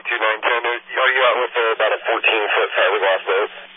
22910. Are you out with about a 14-foot fiberglass boat?